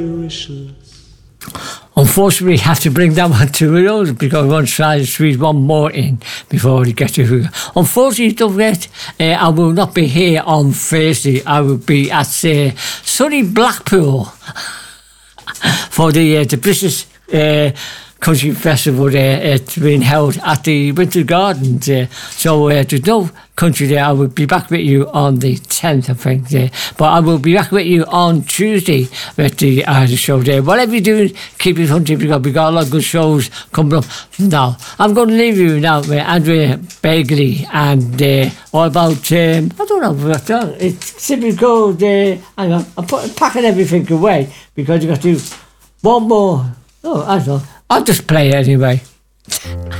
Unfortunately, we have to bring that one to a close because we want to try to squeeze one more in before we get to. Unfortunately, don't forget, I will not be here on Thursday. I will be at sunny Blackpool for the British Country Festival there. It's been held at the Winter Gardens. So there's no country there. I will be back with you on the 10th, I think. But I will be back with you on Tuesday with the show there. Whatever you're doing, keep it hunting because we've got a lot of good shows coming up. Now, I'm going to leave you now with Andrea Begley and all about, I don't know what I've done. It's simply called, hang on, I'm packing everything away because you've got to do one more. Oh, I don't know. I'll just play it anyway.